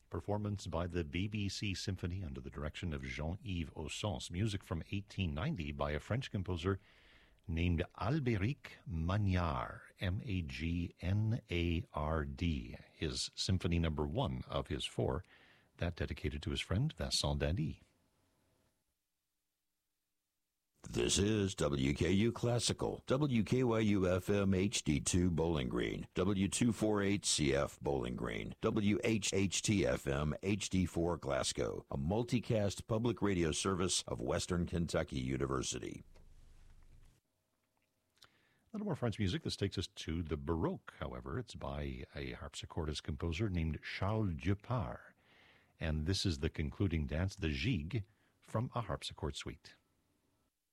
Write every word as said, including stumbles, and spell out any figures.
performance by the B B C Symphony under the direction of Jean-Yves Ossens. Music from eighteen ninety by a French composer named Albéric Magnard, M A G N A R D. His symphony number one of his four, that dedicated to his friend Vincent Dany. This is W K U Classical, W K Y U F M H D two Bowling Green, W two forty-eight C F Bowling Green, W H H T F M H D four Glasgow, a multicast public radio service of Western Kentucky University. A little more French music. This takes us to the Baroque, however. It's by a harpsichordist composer named Charles Dupart. And this is the concluding dance, the Gigue, from a harpsichord suite.